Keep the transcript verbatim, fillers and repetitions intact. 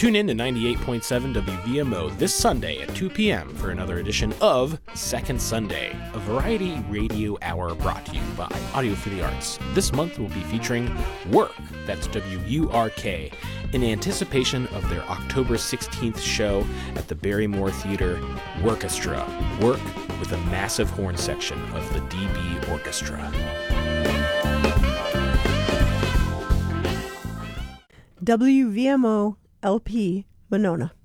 Tune in to ninety-eight point seven W V M O this Sunday at two p.m. for another edition of Second Sunday, a variety radio hour brought to you by Audio for the Arts. This month we'll be featuring Work, that's W U R K, in anticipation of their October sixteenth show at the Barrymore Theater Workestra. Work with a massive horn section of the D B Orchestra. W V M O L P Monona.